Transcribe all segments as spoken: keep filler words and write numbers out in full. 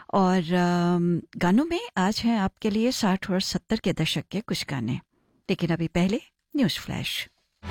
और अम, गानों में आज हैं आपके लिए साठ और सत्तर के दशक के कुछ गाने, लेकिन अभी पहले न्यूज़ फ्लैश।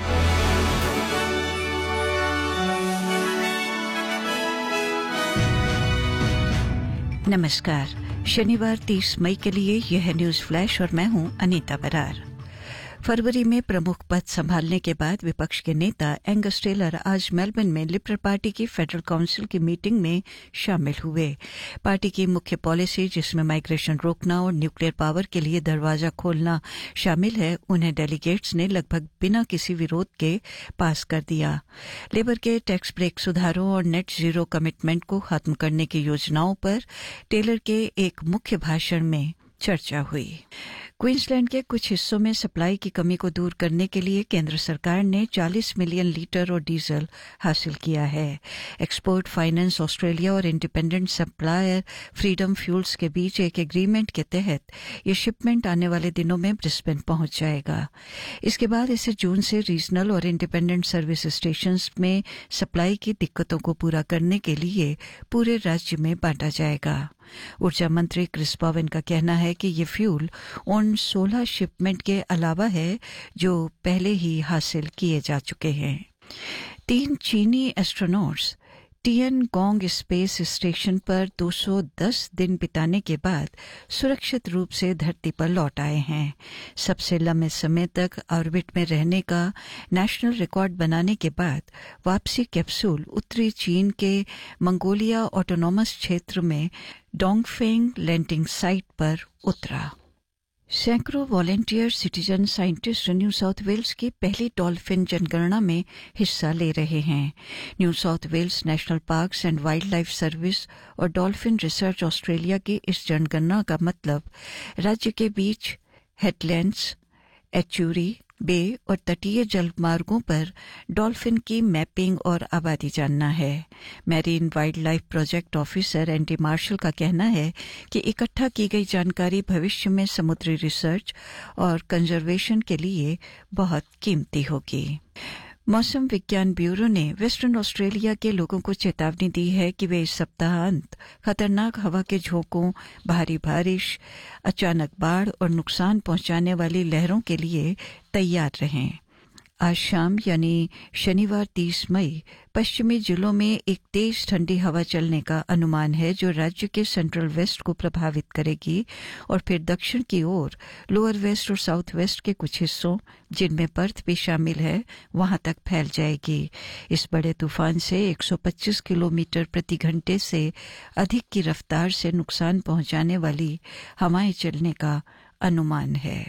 नमस्कार, शनिवार तीस मई के लिए यह है न्यूज़ फ्लैश और मैं हूं अनीता बरार। फरवरी में प्रमुख पद संभालने के बाद विपक्ष के नेता एंगस टेलर आज मेलबर्न में लिबरल पार्टी की फेडरल काउंसिल की मीटिंग में शामिल हुए। पार्टी की मुख्य पॉलिसी, जिसमें माइग्रेशन रोकना और न्यूक्लियर पावर के लिए दरवाजा खोलना शामिल है, उन्हें डेलीगेट्स ने लगभग बिना किसी विरोध के पास कर दिया। लेबर के टैक्स ब्रेक सुधारों और नेट जीरो कमिटमेंट को खत्म करने की योजनाओं पर टेलर के एक मुख्य भाषण में चर्चा हुई। क्वींसलैंड के कुछ हिस्सों में सप्लाई की कमी को दूर करने के लिए केंद्र सरकार ने चालीस मिलियन लीटर और डीजल हासिल किया है। एक्सपोर्ट फाइनेंस ऑस्ट्रेलिया और इंडिपेंडेंट सप्लायर फ्रीडम फ्यूल्स के बीच एक एग्रीमेंट के तहत ये शिपमेंट आने वाले दिनों में ब्रिस्बेन पहुंच जाएगा। इसके बाद इसे जून से रीजनल और इंडिपेंडेंट सर्विस स्टेशंस में सप्लाई की दिक्कतों को पूरा करने के लिए पूरे राज्य में बांटा जाएगा। ऊर्जा मंत्री क्रिस बोवेन का कहना है कि ये फ्यूल उन सोलह शिपमेंट के अलावा है जो पहले ही हासिल किए जा चुके हैं। तीन चीनी एस्ट्रोनॉट्स टियनगोंग स्पेस स्टेशन पर दो सौ दस दिन बिताने के बाद सुरक्षित रूप से धरती पर लौट आए हैं। सबसे लंबे समय तक ऑर्बिट में रहने का नेशनल रिकॉर्ड बनाने के बाद वापसी कैप्सूल उत्तरी चीन के मंगोलिया ऑटोनॉमस क्षेत्र में डोंगफेंग लैंडिंग साइट पर उतरा। सैकड़ों volunteer citizen scientist new south Wales की पहली डॉल्फिन जनगणना में हिस्सा ले रहे हैं। New south Wales national parks and wild life service और डॉल्फिन रिसर्च ऑस्ट्रेलिया की इस जनगणना का मतलब राज्य के बीच हेडलैंड्स, एचूरी, बे और तटीय जलमार्गों पर डॉल्फिन की मैपिंग और आबादी जानना है। Marine wild life project officer Andy martial का कहना है कि इकट्ठा की गई जानकारी भविष्य में समुद्री रिसर्च और कंजर्वेशन के लिए बहुत कीमती होगी। मौसम विज्ञान ब्यूरो ने वेस्टर्न ऑस्ट्रेलिया के लोगों को चेतावनी दी है कि वे इस सप्ताहांत खतरनाक हवा के झोंकों, भारी बारिश, अचानक बाढ़ और नुकसान पहुंचाने वाली लहरों के लिए तैयार रहें। आज शाम यानी शनिवार तीस मई पश्चिमी जिलों में एक तेज ठंडी हवा चलने का अनुमान है जो राज्य के सेंट्रल वेस्ट को प्रभावित करेगी और फिर दक्षिण की ओर लोअर वेस्ट और साउथ वेस्ट के कुछ हिस्सों, जिनमें पर्थ भी शामिल है, वहां तक फैल जाएगी। इस बड़े तूफान से एक सौ पच्चीस किलोमीटर प्रति घंटे से अधिक की रफ्तार से नुकसान पहुंचाने वाली हवाएं चलने का अनुमान है।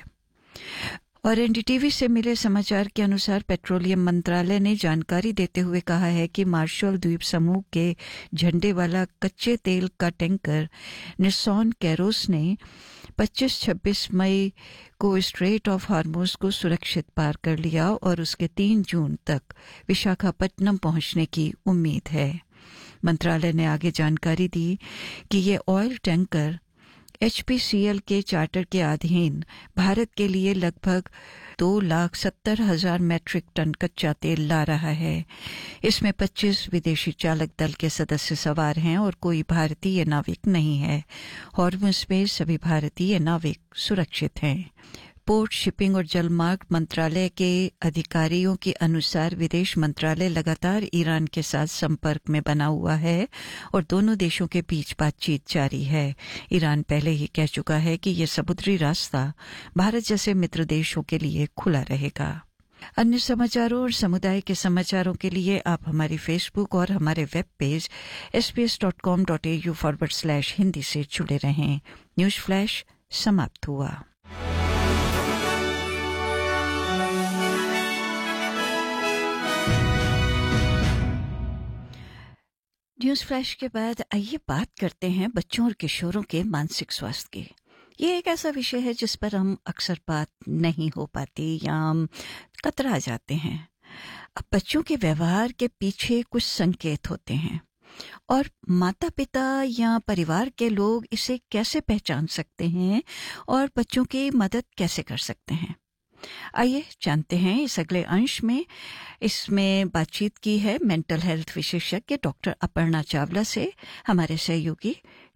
और एनडीटीवी से मिले समाचार के अनुसार पेट्रोलियम मंत्रालय ने जानकारी देते हुए कहा है कि मार्शल द्वीप समूह के झंडे वाला कच्चे तेल का टैंकर निस्सॉन कैरोस ने पच्चीस छब्बीस मई को स्ट्रेट ऑफ हार्मोज को सुरक्षित पार कर लिया और उसके तीन जून तक विशाखापट्टनम पहुंचने की उम्मीद है। मंत्रालय ने आगे जानकारी दी कि ये ऑयल टैंकर एचपीसीएल के चार्टर के अधीन भारत के लिए लगभग दो लाख सत्तर हजार मैट्रिक टन कच्चा तेल ला रहा है। इसमें पच्चीस विदेशी चालक दल के सदस्य सवार हैं और कोई भारतीय नाविक नहीं है। हॉर्मुज़ में सभी भारतीय नाविक सुरक्षित हैं। पोर्ट, शिपिंग और जलमार्ग मंत्रालय के अधिकारियों के अनुसार विदेश मंत्रालय लगातार ईरान के साथ संपर्क में बना हुआ है और दोनों देशों के बीच बातचीत जारी है। ईरान पहले ही कह चुका है कि यह समुद्री रास्ता भारत जैसे मित्र देशों के लिए खुला रहेगा। अन्य समाचारों और समुदाय के समाचारों के लिए आप हमारी फेसबुक और हमारे web page S B S dot com dot A you forward slash Hindi से जुड़े रहें। न्यूज़ फ्लैश समाप्त हुआ। न्यूज़ फ्लैश के बाद आइए बात करते हैं बच्चों और किशोरों के मानसिक स्वास्थ्य की। ये एक ऐसा विषय है जिस पर हम अक्सर बात नहीं हो पाती या हम कतरा जाते हैं। अब बच्चों के व्यवहार के पीछे कुछ संकेत होते हैं और माता पिता या परिवार के लोग इसे कैसे पहचान सकते हैं और बच्चों की मदद कैसे कर सकते हैं। आइए जानते हैं इस अगले अंश में। इसमें बातचीत की है मेंटल हेल्थ विशेषज्ञ डॉक्टर अपर्णा चावला से हमारे सहयोगी